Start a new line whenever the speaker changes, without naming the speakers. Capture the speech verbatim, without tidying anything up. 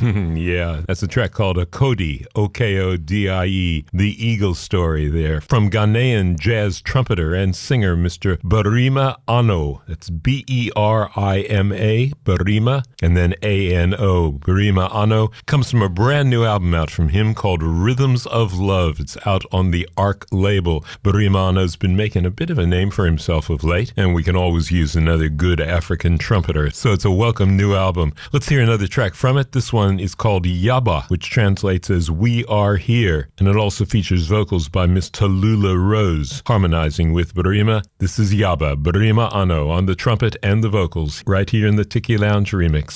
Yeah, that's a track called a Kodie, O K O D I E, The Eagle Story there, from Ghanaian jazz trumpeter and singer Mister Barima Ano. That's B E R I M A, Barima, and then A N O. Barima Ano comes from a brand new album out from him called Rhythms of Love. It's out on the Arc label. Barima Ano's been making a bit of a name for himself of late, and we can always use another good African trumpeter, so it's a welcome new album. Let's hear another track from it. This one is called Yaba, which translates as We Are Here, and it also features vocals by Miss Tallulah Rose, harmonizing with Barima. This is Yaba, Barima Ano on the trumpet and the vocals, right here in the Tiki Lounge remix.